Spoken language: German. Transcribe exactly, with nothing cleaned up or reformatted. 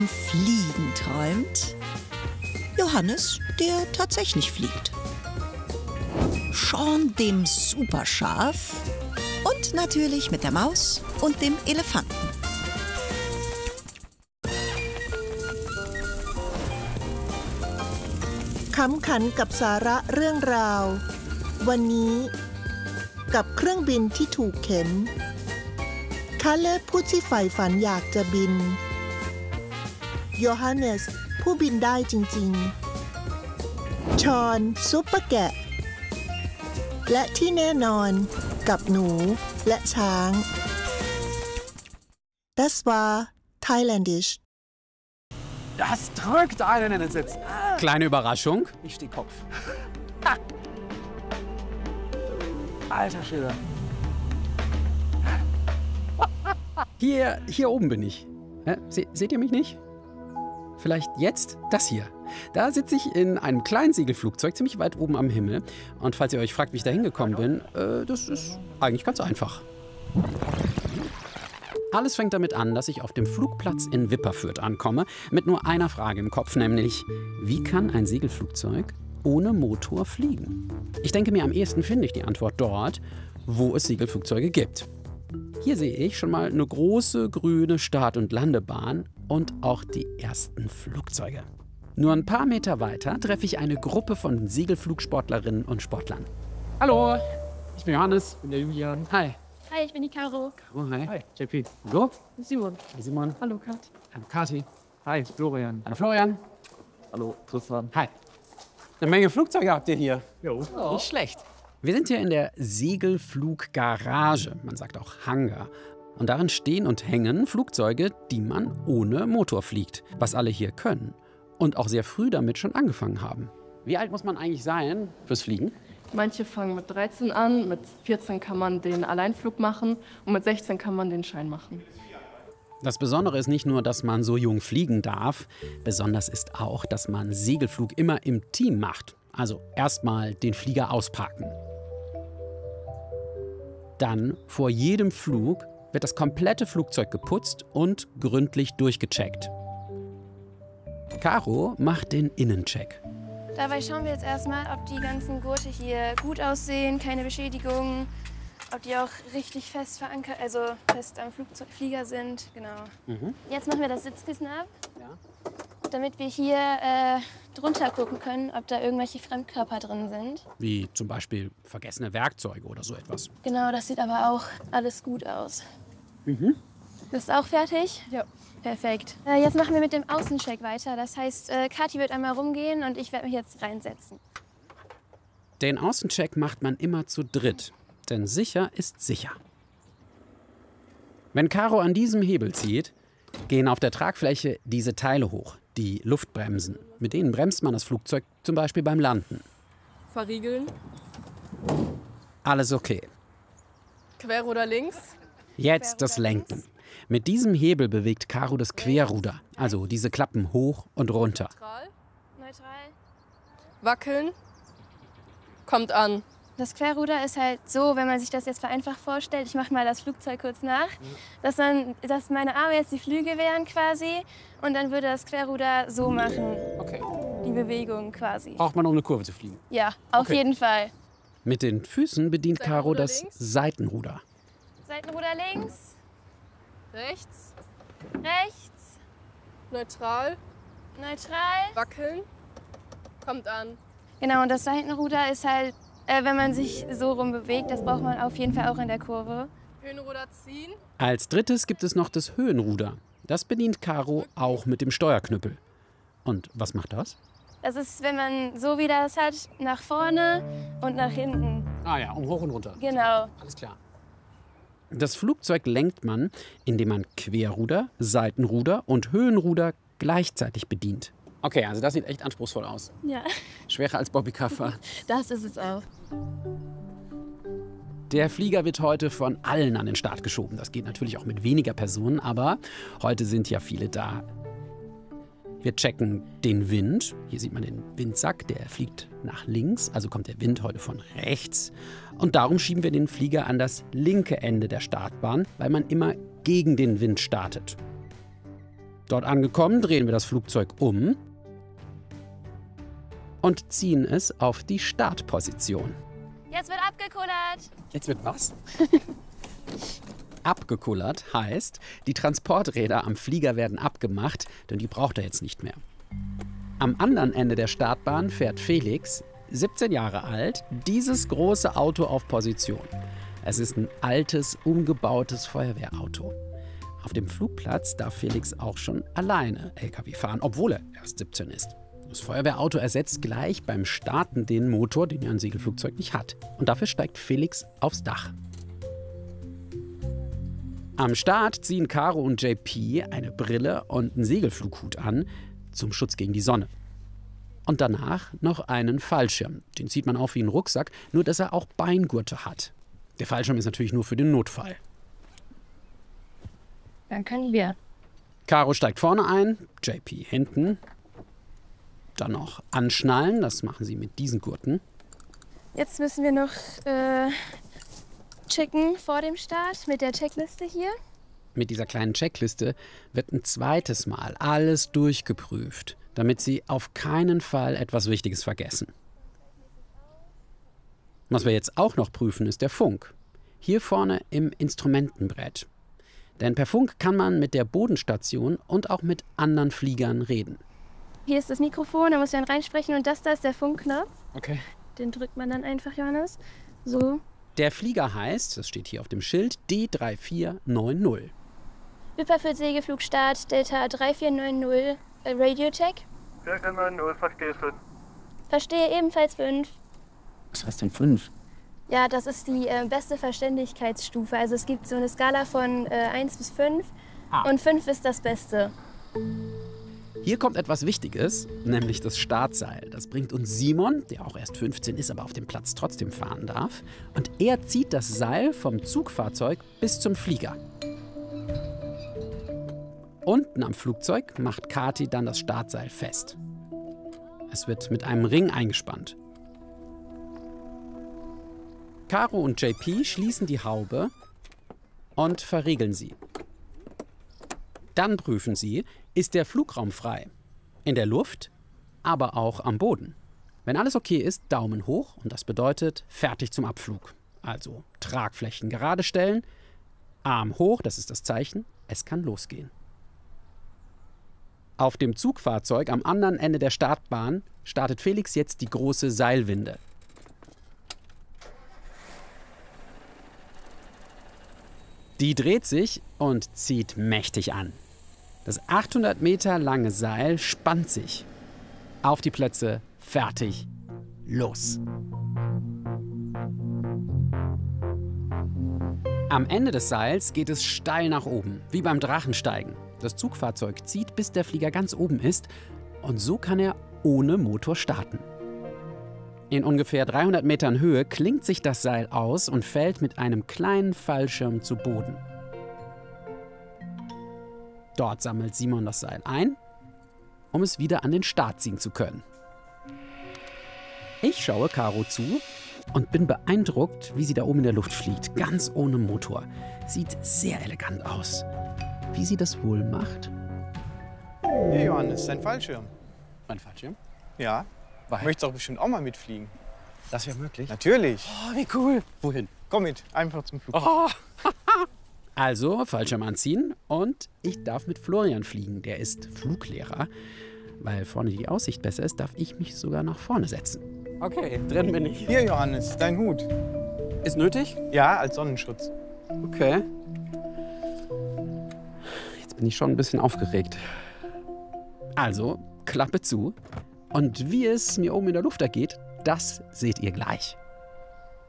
Fliegen träumt, Johannes, der tatsächlich fliegt. Sean, dem Superschaf und natürlich mit der Maus und dem Elefanten. Kamkan กับสาระเรื่องราววันนี้กับเครื่องบินที่ถูกเข็นคาเลบผู้ที่ใฝ่ฝันอยากจะบินโยฮันเนสผู้บินได้จริงๆชอนซุปเปอร์แกะและที่แน่นอนกับหนูและช้าง Das war thailändisch. Das drückt einen in den Sitz. Kleine Überraschung. Ich steh Kopf. Alter Schiller. Hier, hier oben bin ich. Äh, se, seht ihr mich nicht? Vielleicht jetzt das hier. Da sitze ich in einem kleinen Segelflugzeug, ziemlich weit oben am Himmel. Und falls ihr euch fragt, wie ich da hingekommen bin, äh, das ist eigentlich ganz einfach. Alles fängt damit an, dass ich auf dem Flugplatz in Wipperfürth ankomme, mit nur einer Frage im Kopf, nämlich: Wie kann ein Segelflugzeug ohne Motor fliegen? Ich denke mir, am ehesten finde ich die Antwort dort, wo es Segelflugzeuge gibt. Hier sehe ich schon mal eine große grüne Start- und Landebahn und auch die ersten Flugzeuge. Nur ein paar Meter weiter treffe ich eine Gruppe von Segelflugsportlerinnen und Sportlern. Hallo, ich bin Johannes. Ich bin der Julian. Hi. Hi, ich bin die Caro. Caro, hi. Hi, J P. Und du? Simon. Hi, Simon. Hallo, Kat. Hallo, Kathi. Hi, Florian. Hallo, Florian. Hallo, Tristan. Hi. Eine Menge Flugzeuge habt ihr hier. Jo. Oh. Nicht schlecht. Wir sind hier in der Segelfluggarage, man sagt auch Hangar. Und darin stehen und hängen Flugzeuge, die man ohne Motor fliegt. Was alle hier können. Und auch sehr früh damit schon angefangen haben. Wie alt muss man eigentlich sein fürs Fliegen? Manche fangen mit dreizehn an, mit vierzehn kann man den Alleinflug machen und mit sechzehn kann man den Schein machen. Das Besondere ist nicht nur, dass man so jung fliegen darf. Besonders ist auch, dass man Segelflug immer im Team macht. Also erstmal den Flieger ausparken. Dann vor jedem Flug wird das komplette Flugzeug geputzt und gründlich durchgecheckt. Caro macht den Innencheck. Dabei schauen wir jetzt erstmal, ob die ganzen Gurte hier gut aussehen, keine Beschädigungen, ob die auch richtig fest verankert, also fest am Flugzeug, Flieger sind, genau. Mhm. Jetzt machen wir das Sitzkissen ab, ja, damit wir hier äh, drunter gucken können, ob da irgendwelche Fremdkörper drin sind. Wie zum Beispiel vergessene Werkzeuge oder so etwas. Genau, das sieht aber auch alles gut aus. Mhm. Bist du auch fertig? Ja. Perfekt. Äh, jetzt machen wir mit dem Außencheck weiter. Das heißt, äh, Kathi wird einmal rumgehen und ich werde mich jetzt reinsetzen. Den Außencheck macht man immer zu dritt, denn sicher ist sicher. Wenn Caro an diesem Hebel zieht, gehen auf der Tragfläche diese Teile hoch, die Luftbremsen. Mit denen bremst man das Flugzeug zum Beispiel beim Landen. Verriegeln. Alles okay. Querruder links. Jetzt das Lenken. Mit diesem Hebel bewegt Caro das Querruder, also diese Klappen hoch und runter. Neutral. Neutral. Wackeln. Kommt an. Das Querruder ist halt so, wenn man sich das jetzt vereinfacht vorstellt, ich mache mal das Flugzeug kurz nach, dass, man, dass meine Arme jetzt die Flügel wären quasi und dann würde das Querruder so machen, Okay. die Bewegung quasi. Braucht man, um eine Kurve zu fliegen? Ja, auf Okay. jeden Fall. Mit den Füßen bedient Seitenruder Caro das links. Seitenruder. Seitenruder links, Rechts. rechts, Neutral. neutral. Wackeln. Kommt an. Genau, und das Seitenruder ist halt, äh, wenn man sich so rum bewegt, das braucht man auf jeden Fall auch in der Kurve. Höhenruder ziehen. Als drittes gibt es noch das Höhenruder. Das bedient Caro auch mit dem Steuerknüppel. Und was macht das? Das ist, wenn man so wie das hat, nach vorne und nach hinten. Ah ja, um hoch und runter. Genau. Alles klar. Das Flugzeug lenkt man, indem man Querruder, Seitenruder und Höhenruder gleichzeitig bedient. Okay, also das sieht echt anspruchsvoll aus. Ja, Schwerer als Bobbycar. das ist es auch. Der Flieger wird heute von allen an den Start geschoben. Das geht natürlich auch mit weniger Personen, aber heute sind ja viele da. Wir checken den Wind. Hier sieht man den Windsack, der fliegt nach links, also kommt der Wind heute von rechts. Und darum schieben wir den Flieger an das linke Ende der Startbahn, weil man immer gegen den Wind startet. Dort angekommen, drehen wir das Flugzeug um und ziehen es auf die Startposition. Jetzt wird abgekullert. Jetzt wird was? Abgekullert heißt, die Transporträder am Flieger werden abgemacht, denn die braucht er jetzt nicht mehr. Am anderen Ende der Startbahn fährt Felix, siebzehn Jahre alt, dieses große Auto auf Position. Es ist ein altes, umgebautes Feuerwehrauto. Auf dem Flugplatz darf Felix auch schon alleine L K W fahren, obwohl er erst siebzehn ist. Das Feuerwehrauto ersetzt gleich beim Starten den Motor, den ja ein Segelflugzeug nicht hat. Und dafür steigt Felix aufs Dach. Am Start ziehen Caro und J P eine Brille und einen Segelflughut an, zum Schutz gegen die Sonne. Und danach noch einen Fallschirm. Den zieht man auf wie einen Rucksack, nur dass er auch Beingurte hat. Der Fallschirm ist natürlich nur für den Notfall. Dann können wir. Caro steigt vorne ein, J P hinten. Dann noch anschnallen, das machen sie mit diesen Gurten. Jetzt müssen wir noch äh, checken vor dem Start mit der Checkliste hier. Mit dieser kleinen Checkliste wird ein zweites Mal alles durchgeprüft, damit sie auf keinen Fall etwas Wichtiges vergessen. Was wir jetzt auch noch prüfen, ist der Funk. Hier vorne im Instrumentenbrett. Denn per Funk kann man mit der Bodenstation und auch mit anderen Fliegern reden. Hier ist das Mikrofon, da muss man reinsprechen und das da ist der Funkknopf. Okay. Den drückt man dann einfach, Johannes. So. Der Flieger heißt, das steht hier auf dem Schild, D drei vier neun null. Wipperfürth Segelflugstart, Delta drei vier neun null, äh, Radio-Check. drei vier neun null, verstehe fünf. Verstehe ebenfalls fünf. Was heißt denn fünf? Ja, das ist die äh, beste Verständigkeitsstufe. Also es gibt so eine Skala von äh, eins bis fünf ah. und fünf ist das Beste. Hier kommt etwas Wichtiges, nämlich das Startseil. Das bringt uns Simon, der auch erst fünfzehn ist, aber auf dem Platz trotzdem fahren darf. Und er zieht das Seil vom Zugfahrzeug bis zum Flieger. Unten am Flugzeug macht Kathi dann das Startseil fest. Es wird mit einem Ring eingespannt. Caro und J P schließen die Haube und verriegeln sie. Dann prüfen sie, ist der Flugraum frei? In der Luft, aber auch am Boden. Wenn alles okay ist, Daumen hoch und das bedeutet fertig zum Abflug. Also Tragflächen gerade stellen, Arm hoch, das ist das Zeichen, es kann losgehen. Auf dem Zugfahrzeug am anderen Ende der Startbahn startet Felix jetzt die große Seilwinde. Die dreht sich und zieht mächtig an. Das achthundert Meter lange Seil spannt sich. Auf die Plätze, fertig, los. Am Ende des Seils geht es steil nach oben, wie beim Drachensteigen. Das Zugfahrzeug zieht, bis der Flieger ganz oben ist und so kann er ohne Motor starten. In ungefähr dreihundert Metern Höhe klingt sich das Seil aus und fällt mit einem kleinen Fallschirm zu Boden. Dort sammelt Simon das Seil ein, um es wieder an den Start ziehen zu können. Ich schaue Caro zu und bin beeindruckt, wie sie da oben in der Luft fliegt, ganz ohne Motor. Sieht sehr elegant aus. Wie sie das wohl macht? Hey Johannes, dein Fallschirm. Mein Fallschirm? Ja. Weil? Du möchtest auch bestimmt auch mal mitfliegen. Das wäre möglich? Natürlich. Oh, wie cool. Wohin? Komm mit, einfach zum Flug. Oh. Also, Fallschirm anziehen und ich darf mit Florian fliegen. Der ist Fluglehrer. Weil vorne die Aussicht besser ist, darf ich mich sogar nach vorne setzen. Okay, drin bin ich. Hier, Johannes, dein Hut. Ist nötig? Ja, als Sonnenschutz. Okay. Jetzt bin ich schon ein bisschen aufgeregt. Also, Klappe zu. Und wie es mir oben in der Luft ergeht, das seht ihr gleich.